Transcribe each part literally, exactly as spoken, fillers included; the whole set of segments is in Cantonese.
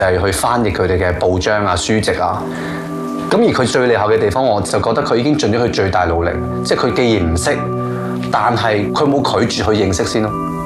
係去翻譯佢哋嘅報章啊、書籍啊。咁而佢最厲害嘅地方，我就覺得佢已經盡咗佢最大努力。即係佢既然唔識，但係佢冇拒絕去認識先咯。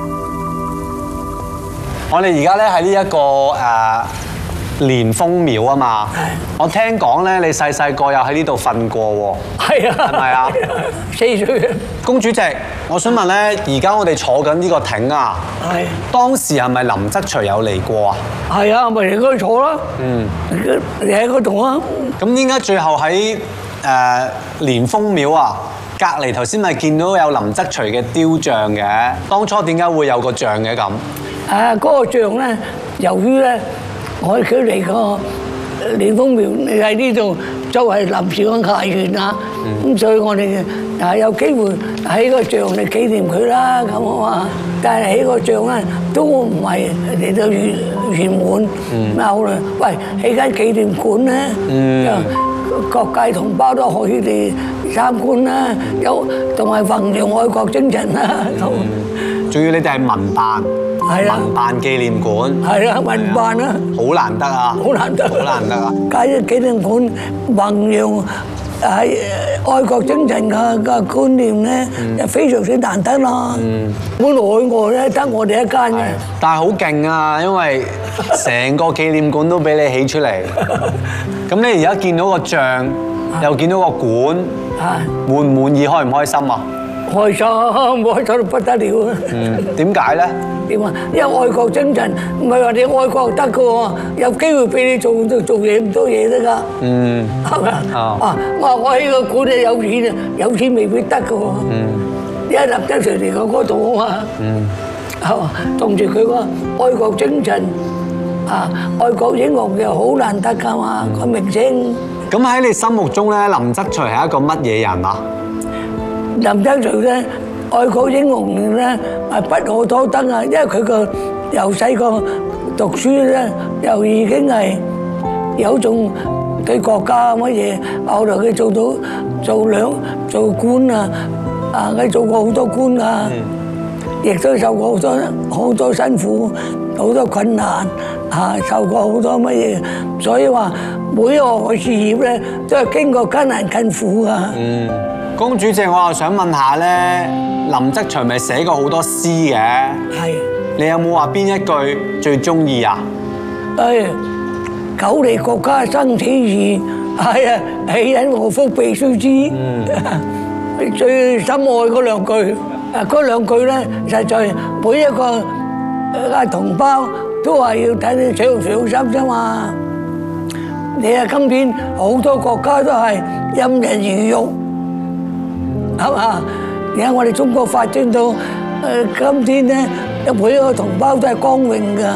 我哋而家咧喺呢一個誒蓮峰廟啊嘛。我聽講咧，你細細個有喺呢度瞓過喎。 係啊， 係咪啊？ 四歲。 公主席，我想問咧，而家我哋坐緊呢個艇啊， 係。 當時係咪林則徐有嚟過啊？ 係啊，咪嚟嗰度坐啦。嗯。你喺嗰度啊？ 咁點解最後喺誒蓮峰廟啊隔離頭先咪見到有林則徐嘅雕像嘅？當初點解會有個像嘅咁？ 誒嗰個像咧，由於咧我佢嚟個蓮峰廟，你喺呢度作為臨時嘅藝員啊，咁所以我哋啊有機會喺個像嚟紀念佢啦，咁啊嘛。但係起個像咧都唔係嚟到圓圓滿，咁後來喂起間紀念館咧，各界同胞都可以嚟參觀啦，有同埋弘揚愛國精神啦。 仲要你哋係民辦，民辦紀念館， 係啦，民辦啦， 好難得啊， 好難得， 好難得啊！ 介咗紀念館弘揚係愛國精神嘅嘅觀念咧，就非常之難得啦。本來海外咧得我哋一間嘅， 但係好勁啊，因為成個紀念館都俾你起出嚟。咁你而家見到個像，又見到個館，滿唔滿意？開唔開心啊？ 開心，開心到不得了啊！ 嗯，點解咧？ 點啊？因為愛國精神唔係話你愛國得嘅喎，有機會俾你做做做嘢咁多嘢得㗎。嗯，係咪啊？啊！我話我喺個館咧有錢啊，有錢未必得嘅喎。嗯，一林則徐嚟過嗰度啊嘛。嗯，係嘛？同住佢個愛國精神啊，愛國英雄又好難得㗎嘛，個名聲。 咁喺你心目中咧，林則徐係一個乜嘢人啊？ 林則徐咧，愛國英雄咧係不可多得啊！因為佢個由細個讀書咧，又已經係有種對國家乜嘢，後來佢做到做兩做官啊，啊佢做過好多官啊，亦都受過好多好多辛苦、好多困難啊，受過好多乜嘢，所以話每一個事業咧都係經過艱難困苦啊。嗯。 公主席，我又想問下咧，林則徐咪寫過好多詩嘅？係。你有冇話邊一句最中意啊？ 誒，苟利國家生死以，係啊，豈忍我腹背須知。嗯。最深愛嗰兩句，誒嗰兩句咧，實在每一個啊同胞都係要睇你上唔上心啫嘛。你啊，今天好多國家都係任人魚肉。係嘛？而家我哋中國發展到誒今天咧，每一個同胞都係光榮㗎，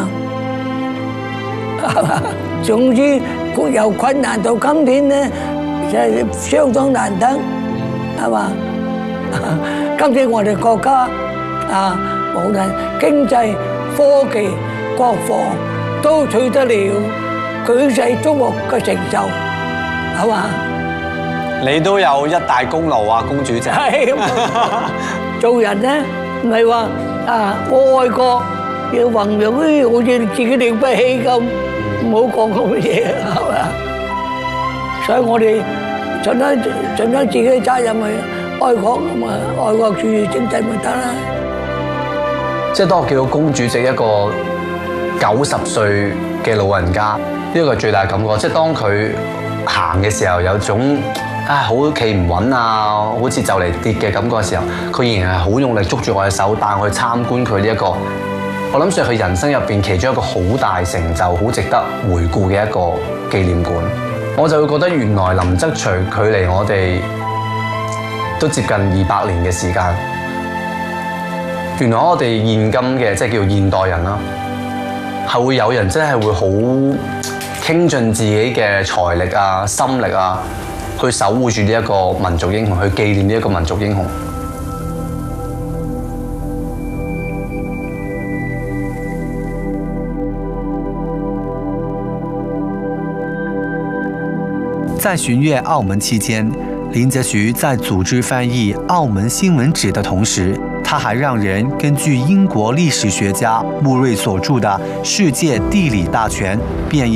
係嘛？總之由困難到今天咧，就係相當難得，係嘛？今天我哋國家啊，無論經濟、科技、國防都取得了舉世矚目嘅成就，係嘛？ 你都有一大功勞啊，公主席。係， 做人咧唔係話啊，我愛國要弘揚啲好似自己了不起咁，唔好講咁嘅嘢，係嘛？所以我哋盡咗盡咗自己嘅責任去愛國咁啊，愛國主義精神咪得啦。 即係當我見到公主席一個九十歲嘅老人家，呢個係最大感覺。即係當佢行嘅時候，有種啊，好企唔穩啊，好似就嚟跌嘅感覺嘅時候，佢仍然係好用力捉住我嘅手，帶我去參觀佢呢一個，我諗算係佢人生入邊其中一個好大成就、好值得回顧嘅一個紀念館。我就會覺得原來林則徐距離我哋都接近二百年嘅時間。原來我哋現今嘅即係叫現代人啦，係會有人真係會好傾盡自己嘅財力啊、心力啊，去守護住呢一個民族英雄，去紀念呢一個民族英雄。 在巡閱澳門期間，林則徐在組織翻譯《澳門新聞紙》的同時，他還讓人根據英國歷史學家穆瑞所著的《世界地理大全》變